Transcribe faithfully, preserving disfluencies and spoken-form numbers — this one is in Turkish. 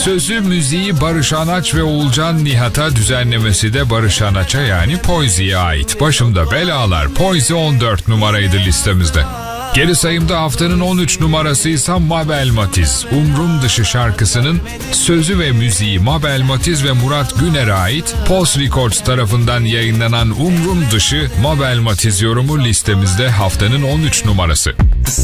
Sözü müziği Barış Anaç ve Oğulcan Nihat'a, düzenlemesi de Barış Anaç'a yani Poisy'ye ait. Başımda Belalar Poisy on dört numaraydı listemizde. Geri sayımda haftanın on üç numarasıysa Mabel Matiz. Umrum Dışı şarkısının sözü ve müziği Mabel Matiz ve Murat Güner'e ait. Pulse Records tarafından yayınlanan Umrum Dışı Mabel Matiz yorumu listemizde haftanın on üç numarası.